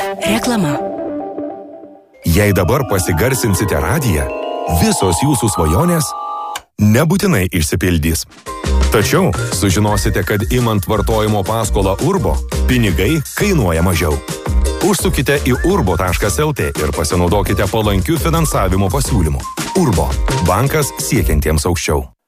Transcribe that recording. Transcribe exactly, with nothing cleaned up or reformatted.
Reklama. Jei dabar pasigarsinsite radiją, visos jūsų svajonės nebūtinai išsipildys. Tačiau sužinosite, kad imant vartojimo paskolą Urbo, pinigai kainuoja mažiau. Užsukite į urbo taškas lt ir pasinaudokite palankių finansavimo pasiūlymų. Urbo – bankas siekiantiems aukščiau.